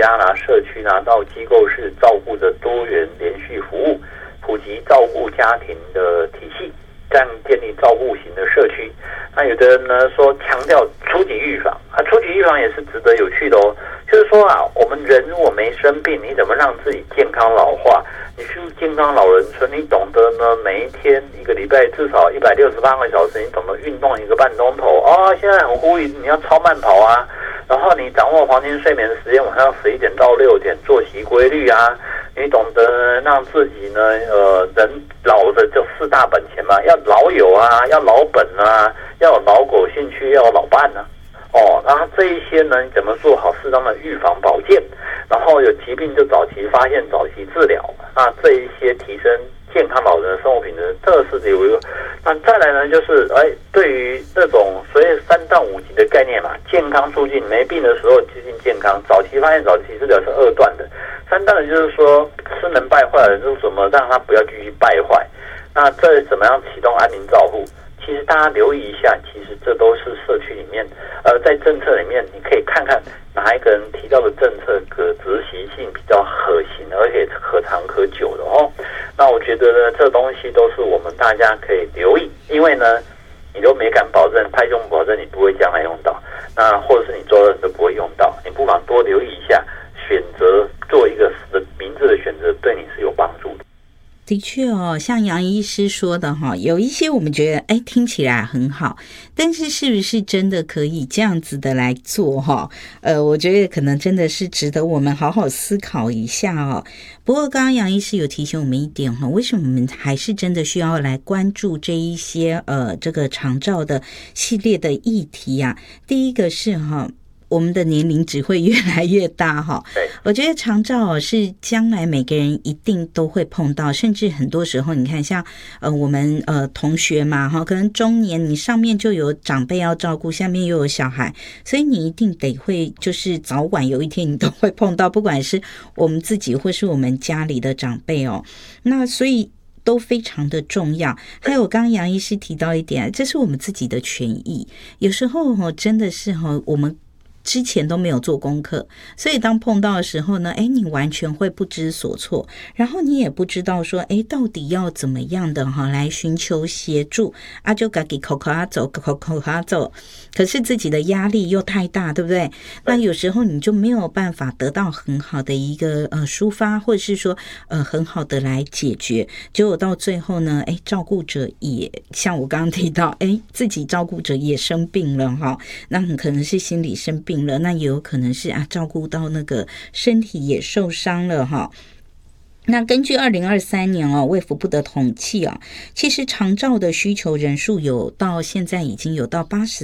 家啦、社区啦到机构式照顾的多元连续服务，普及照顾家庭的体系，这样建立照顾型的社区。那有的人呢说强调初级预防啊，初级预防也是值得有趣的哦。就是说啊，我们人如果没生病，你怎么让自己健康老化？你去健康老人村，你懂得呢，每一天一个礼拜至少168个小时，你懂得运动1个半钟头哦。现在很呼吁你要超慢跑啊，然后你掌握黄金睡眠的时间，晚上11点到6点，作息规律啊。你懂得让自己呢，人老的就4大本钱嘛，要老友啊，要老本啊，要有老狗兴趣，要有老伴啊。哦，然后这一些呢，你怎么做好适当的预防保健，然后有疾病就早期发现、早期治疗，那这一些提升健康老人的生活品质，这是有一个。那再来呢，就是对于这种所谓3到5级的概念嘛，健康促进，没病的时候接近健康，早期发现、早期治疗是2段的，3段的就是说失能败坏了，就是怎么让他不要继续败坏。那这怎么样启动安宁照护？其实大家留意一下，其实这都是社区里面，在政策里面，你可以看看哪一个人提到的政策可执行性比较可行，而且可长可久的哦。那我觉得呢，这东西都是我们大家可以留意，因为呢，你都没敢保证，太用保证你不会将来用到，那或者是你做的人都不会用到，你不妨多留意一下，选择做一个明智的选择，对你是有帮助的。 的确哦，像杨医师说的哈，有一些我们觉得听起来很好，但是是不是真的可以这样子的来做哈？我觉得可能真的是值得我们好好思考一下哦。不过刚刚杨医师有提醒我们一点哈，为什么我们还是真的需要来关注这一些这个长照的系列的议题啊？第一个是哈，我们的年龄只会越来越大哈，我觉得长照是将来每个人一定都会碰到，甚至很多时候你看像我们同学嘛哈，可能中年你上面就有长辈要照顾，下面又有小孩，所以你一定得会就是早晚有一天你都会碰到，不管是我们自己或是我们家里的长辈哦，那所以都非常的重要。还有刚刚杨医师提到一点，这是我们自己的权益，有时候真的是我们之前都没有做功课，所以当碰到的时候呢，你完全会不知所措，然后你也不知道说到底要怎么样的来寻求协助啊，就自己口走，可是自己的压力又太大，对不对？那有时候你就没有办法得到很好的一个抒发，或者是说很好的来解决，结果到最后呢，照顾者也像我刚刚提到，自己照顾者也生病了哈，那很可能是心理生病了，那也有可能是照顾到那个身体也受伤了哈。那根据2023年卫福部的统计其实长照的需求人数有到现在已经有到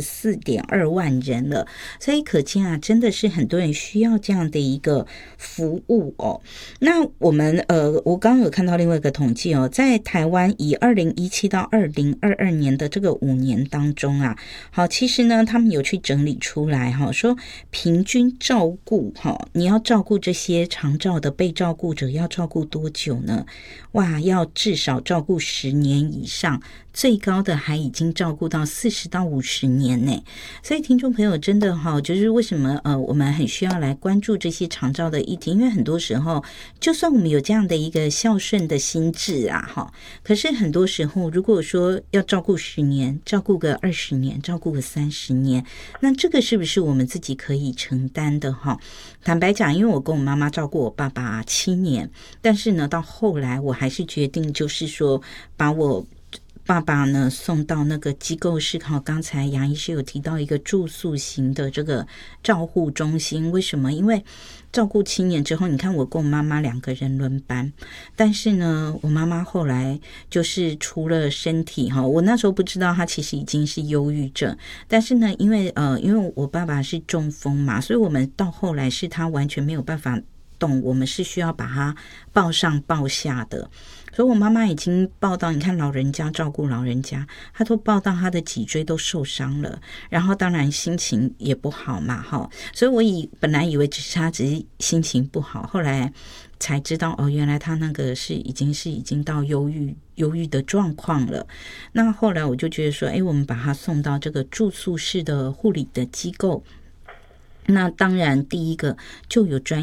84.2万人了，所以可见真的是很多人需要这样的一个服务那我们我刚刚有看到另外一个统计在台湾以2017到2022年的这个5年当中好，其实呢他们有去整理出来说平均照顾你要照顾这些长照的被照顾者要照顾多久呢？哇，要至少照顾10年以上，最高的还已经照顾到40到50年呢。所以听众朋友真的就是为什么我们很需要来关注这些长照的议题，因为很多时候就算我们有这样的一个孝顺的心智可是很多时候如果说要照顾10年，照顾个20年，照顾个30年，那这个是不是我们自己可以承担的坦白讲，因为我跟我妈妈照顾我爸爸7年，但是呢到后来我还是决定就是说把我爸爸呢送到那个机构式刚才杨医师有提到一个住宿型的这个照护中心。为什么？因为照顾7年之后，你看我跟我妈妈2个人轮班，但是呢我妈妈后来就是除了身体我那时候不知道她其实已经是忧郁症，但是呢因为我爸爸是中风嘛，所以我们到后来是他完全没有办法动，我们是需要把他抱上抱下的，所以我妈妈已经抱到，你看老人家照顾老人家，她都抱到她的脊椎都受伤了，然后当然心情也不好嘛所以我本来以为她只是心情不好，后来才知道原来她那个已经到忧郁的状况了。那后来我就觉得说我们把她送到这个住宿式的护理的机构，那当然第一个就有专